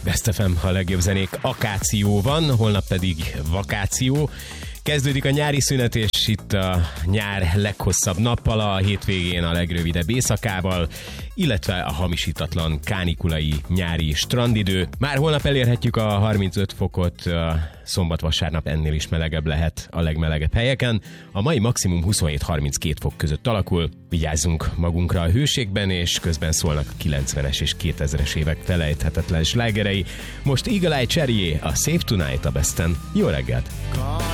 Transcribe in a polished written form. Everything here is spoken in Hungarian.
Best FM, a legjobb zenék akáció van, holnap pedig vakáció. Kezdődik a nyári szünet, és itt a nyár leghosszabb nappal, a hétvégén a legrövidebb éjszakával, illetve a hamisítatlan kánikulai nyári strandidő. Már holnap elérhetjük a 35 fokot, szombat-vasárnap ennél is melegebb lehet a legmelegebb helyeken. A mai maximum 27-32 fok között alakul. Vigyázzunk magunkra a hőségben, és közben szólnak a 90-es és 2000-es évek felejthetetlen slágerei. Most Eagle Eye Cherryé, a Save Tonight a Besten. Jó reggelt!